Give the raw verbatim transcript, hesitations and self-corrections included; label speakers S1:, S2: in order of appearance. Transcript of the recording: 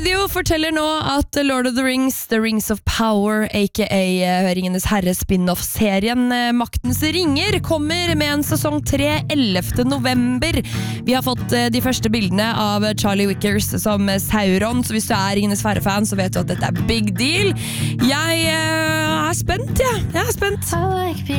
S1: Video forteller nå at Lord of the Rings, The Rings of Power, aka Ringenes Herre spin-off-serien Maktens Ringer, kommer med en sesong tre ellevte november. Vi har fått de første bildene av Charlie Wickers som Sauron, så hvis du er Ringenes Herre-fan, så vet du at dette er big deal. Jeg er spent, ja. Jeg er spent.